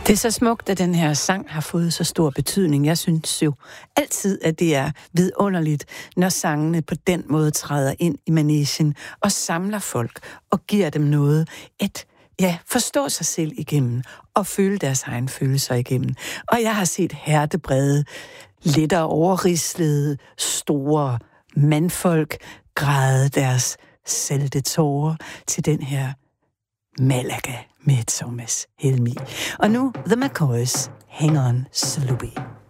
Det er så smukt, at den her sang har fået så stor betydning. Jeg synes jo altid, at det er vidunderligt, når sangene på den måde træder ind i manegen og samler folk og giver dem noget at forstå sig selv igennem og føle deres egen følelser igennem. Og jeg har set hærdebrede, lettere overrislede, store mandfolk græde deres salte tårer til den her Malaga med Thomas Helmig. Og nu The McCoys, Hang On Sloopy.